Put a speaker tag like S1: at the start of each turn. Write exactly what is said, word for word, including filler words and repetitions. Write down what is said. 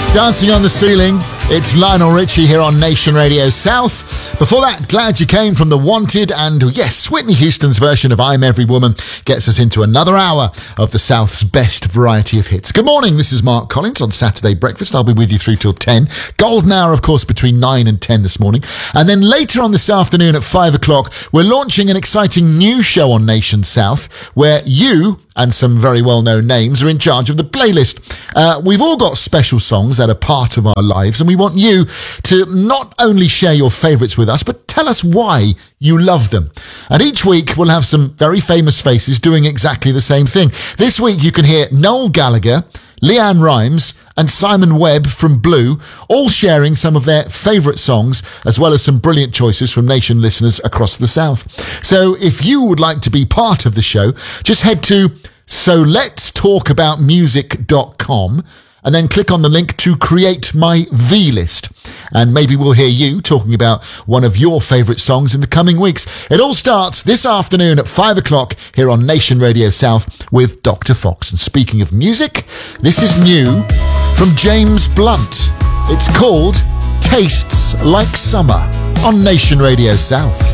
S1: Dancing on the Ceiling. It's Lionel Richie here on Nation Radio South. Before that, Glad You Came from The Wanted, and yes, Whitney Houston's version of I'm Every Woman gets us into another hour of the South's best variety of hits. Good morning, this is Mark Collins on Saturday Breakfast. I'll be with you through till ten. Golden hour, of course, between nine and ten this morning. And then later on this afternoon at five o'clock, we're launching an exciting new show on Nation South where you and some very well-known names are in charge of the playlist. Uh, we've all got special songs that are part of our lives, and we want you to not only share your favourites with us, but tell us why you love them. And each week we'll have some very famous faces doing exactly the same thing. This week you can hear Noel Gallagher, Leanne Rimes and Simon Webb from Blue, all sharing some of their favourite songs, as well as some brilliant choices from Nation listeners across the South. So if you would like to be part of the show, just head to so lets talk about music dot com and then click on the link to create my V-list. And maybe we'll hear you talking about one of your favourite songs in the coming weeks. It all starts this afternoon at five o'clock here on Nation Radio South with Doctor Fox. And speaking of music, this is new from James Blunt. It's called Tastes Like Summer on Nation Radio South.